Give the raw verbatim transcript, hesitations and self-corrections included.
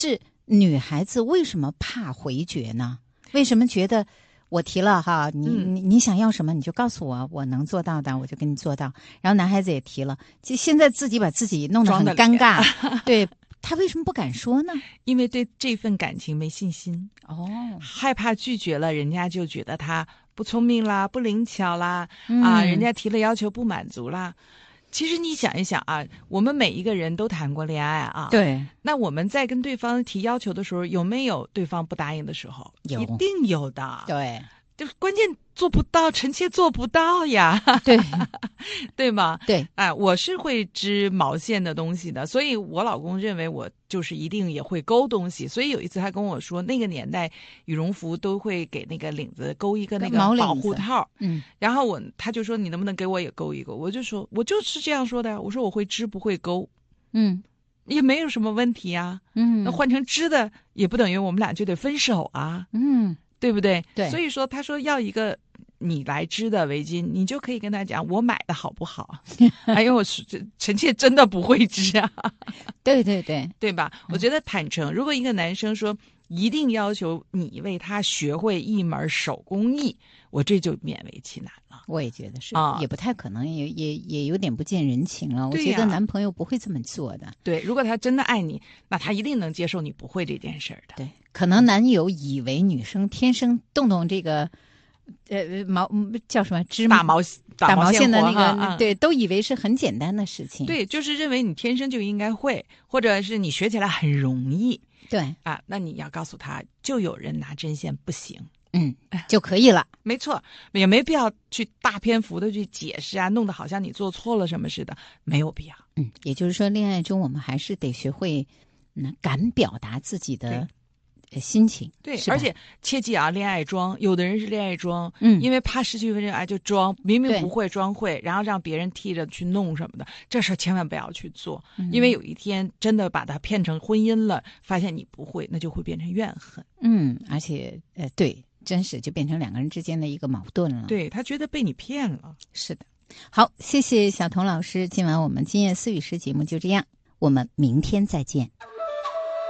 是女孩子为什么怕回绝呢？为什么觉得我提了哈，你你你想要什么你就告诉我，我能做到的我就给你做到。然后男孩子也提了，其实现在自己把自己弄得很尴尬，对，他为什么不敢说呢？ 因为对这份感情没信心哦， 害怕拒绝了，人家就觉得他不聪明啦，不灵巧啦， 嗯、 啊，人家提了要求不满足啦。其实你想一想啊，我们每一个人都谈过恋爱啊， 对， 那我们在跟对方提要求的时候，有没有对方不答应的时候？ 有， 一定有的。 对， 就是关键做不到，臣妾做不到呀， 对， 对吗？ 对， 哎，我是会织毛线的东西的，所以我老公认为我就是一定也会勾东西。所以有一次他跟我说，那个年代羽绒服都会给那个领子勾一个那个保护套， 嗯， 然后我他就说你能不能给我也勾一勾？我就说我就是这样说的，我说我会织不会勾， 嗯， 也没有什么问题啊， 嗯， 那换成织的也不等于我们俩就得分手啊， 嗯。 对不对？ 对， 所以说他说要一个你来织的围巾，你就可以跟他讲我买的好不好？哎呦，我臣妾真的不会织啊。 对对对， 对吧？我觉得坦诚，如果一个男生说一定要求你为他学会一门手工艺，我这就勉为其难了。 我也觉得是， 啊， 也不太可能，也也也有点不近人情了。我觉得男朋友不会这么做的。 对，如果他真的爱你，那他一定能接受你不会这件事儿的。 对，可能男友以为女生天生动动这个，呃，毛叫什么织打毛打毛线的那个， 嗯、 对，都以为是很简单的事情。 对，就是认为你天生就应该会，或者是你学起来很容易。 对啊，那你要告诉他，就有人拿针线不行。 嗯，就可以了， 没错，也没必要去大篇幅的去解释啊，弄得好像你做错了什么似的，没有必要。 嗯，也就是说，恋爱中我们还是得学会，嗯，敢表达自己的心情。 对，而且切记啊，恋爱装，有的人是恋爱装， 嗯， 因为怕失去真爱就装，明明不会装会，然后让别人替着去弄什么的，这事千万不要去做， 嗯、 因为有一天真的把它骗成婚姻了，发现你不会，那就会变成怨恨。 嗯，而且呃，对。真是就变成两个人之间的一个矛盾了。 对，他觉得被你骗了。 是的，好，谢谢小童老师。今晚我们今夜思雨时节目就这样，我们明天再见。